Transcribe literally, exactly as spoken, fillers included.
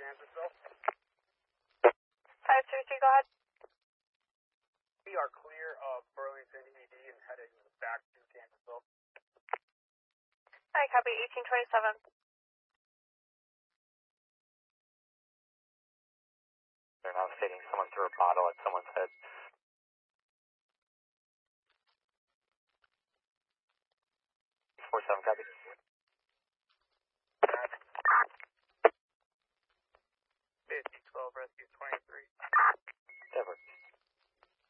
Kansasville. five three two, go ahead. We are clear of Burlington E D and heading back to Kansasville. I copy eighteen twenty-seven. They're now stating someone threw a bottle at someone's head. four seven, copy.